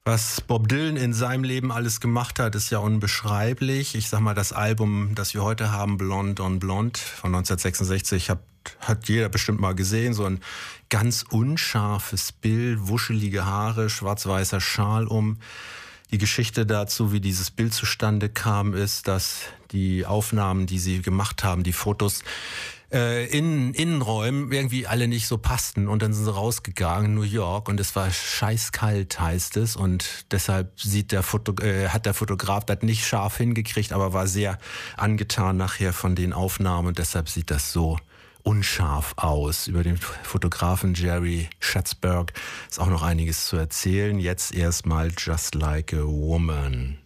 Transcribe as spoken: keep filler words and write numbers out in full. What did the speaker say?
Was Bob Dylan in seinem Leben alles gemacht hat, ist ja unbeschreiblich. Ich sag mal, das Album, das wir heute haben, Blonde on Blonde von neunzehnhundertsechsundsechzig, hat, hat jeder bestimmt mal gesehen. So ein ganz unscharfes Bild, wuschelige Haare, schwarz-weißer Schal um. Die Geschichte dazu, wie dieses Bild zustande kam, ist, dass die Aufnahmen, die sie gemacht haben, die Fotos, äh, in Innenräumen irgendwie alle nicht so passten. Und dann sind sie rausgegangen, New York, und es war scheißkalt, heißt es. Und deshalb sieht der Foto, äh, hat der Fotograf das nicht scharf hingekriegt, aber war sehr angetan nachher von den Aufnahmen. Und deshalb sieht das so unscharf aus. Über den Fotografen Jerry Schatzberg ist auch noch einiges zu erzählen. Jetzt erstmal Just Like a Woman.